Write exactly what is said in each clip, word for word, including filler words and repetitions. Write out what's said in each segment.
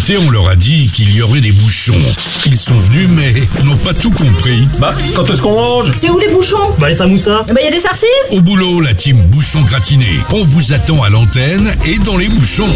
autorités, on leur a dit qu'il y aurait des bouchons. Ils sont venus, mais n'ont pas tout compris. Bah, quand est-ce qu'on mange? C'est où les bouchons? Bah, les samoussas. Bah, y a des sarcives? Au boulot, la team Bouchon Gratiné. On vous attend à l'antenne et dans les bouchons.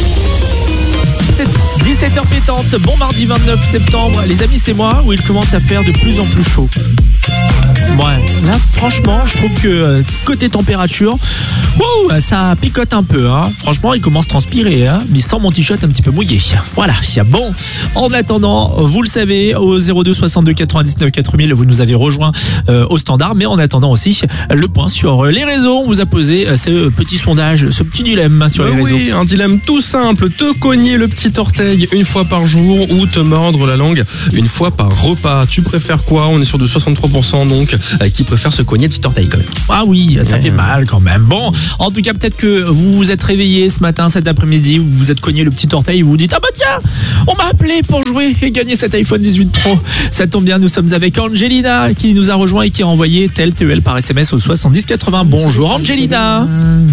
dix-sept heures pétantes, bon mardi vingt-neuf septembre. Les amis, c'est moi où il commence à faire de plus en plus chaud. Ouais, là franchement je trouve que euh, côté température, wow, ça picote un peu hein. Franchement il commence à transpirer hein, mais sans mon t-shirt un petit peu mouillé. Voilà, bon, en attendant, vous le savez, au zéro deux soixante-deux quatre-vingt-dix-neuf quatre mille, vous nous avez rejoint euh, au standard. Mais en attendant aussi, le point sur les réseaux. On vous a posé euh, ce petit sondage, ce petit dilemme sur bah les réseaux. Oui, un dilemme tout simple, te cogner le petit orteil une fois par jour ou te mordre la langue une fois par repas. Tu préfères quoi? On est sur de soixante-trois pour cent donc euh, qui préfère se cogner le petit orteil quand même. Ah oui, ça ouais. fait mal quand même. Bon, en tout cas peut-être que vous vous êtes réveillé ce matin, cet après-midi, vous vous êtes cogné le petit orteil et vous vous dites ah bah tiens, on m'a appelé pour jouer et gagner cet iPhone dix-huit Pro. Ça tombe bien, nous sommes avec Angelina qui nous a rejoint et qui a envoyé tel T E L par S M S au soixante-dix quatre-vingts. Bonjour Angelina.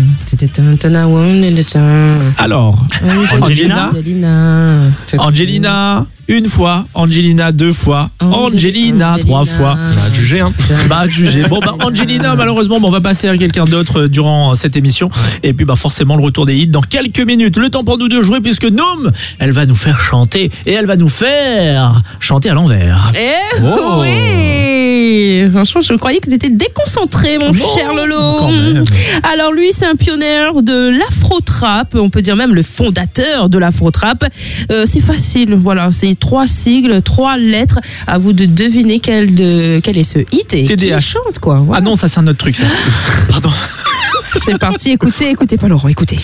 Alors, Angelina, Angelina, Angelina, une fois, Angelina deux fois, Angelina, Angelina trois fois. Bah jugé hein. Bah jugé. Bon bah Angelina malheureusement bon, on va passer à quelqu'un d'autre durant cette émission et puis bah forcément le retour des hits dans quelques minutes. Le temps pour nous de jouer puisque Noom, elle va nous faire chanter et elle va nous faire chanter à l'envers. Eh oh. Oui. Franchement je croyais que tu étais déconcentré mon bon, cher Lolo. Alors lui c'est un pionnier de l'afro-trap, on peut dire même le fondateur de l'afro-trap. Euh, c'est facile, voilà, c'est trois sigles, trois lettres. À vous de deviner quel, de, quel est ce hit et T D H. qui chante quoi. Voilà. Ah non, ça c'est un autre truc ça. Pardon. C'est parti, écoutez, écoutez pas Laurent, écoutez.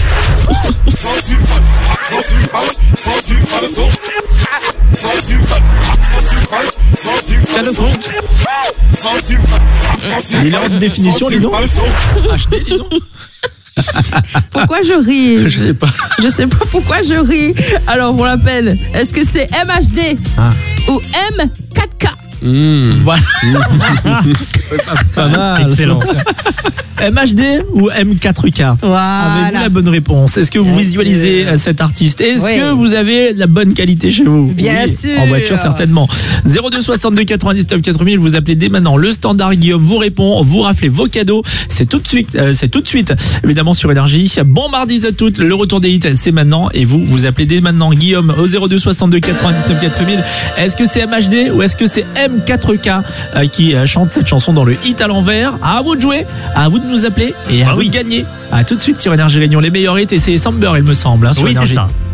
Il est en définition, les noms H D, les noms. Pourquoi je ris? Je sais pas. Je sais pas pourquoi je ris. Alors, pour la peine, est-ce que c'est M H D ah. ou M quatre K? Mmh. Voilà. Pas mal. Excellent. M H D ou M quatre K? Voilà. Avez-vous la bonne réponse? Est-ce que vous Bien visualisez sûr. cet artiste? Est-ce oui. que vous avez la bonne qualité chez vous? Bien oui. sûr. En voiture, certainement. zéro deux soixante-deux quatre-vingt-dix-neuf quatre mille, vous appelez dès maintenant. Le standard Guillaume vous répond, vous raflez vos cadeaux. C'est tout de suite, euh, c'est tout de suite, évidemment, sur Énergie. Bon mardi à toutes. Le retour des hits, c'est maintenant. Et vous, vous appelez dès maintenant Guillaume au zéro deux soixante-deux quatre-vingt-dix-neuf quatre mille. Est-ce que c'est M H D ou est-ce que c'est M quatre K euh, qui euh, chante cette chanson dans le hit à l'envers? À vous de jouer, à vous de nous appeler et à ah vous oui. de gagner. À tout de suite sur Énergie Réunion, les meilleurs hits et c'est Samber il me semble hein, sur oui, Énergie. C'est ça.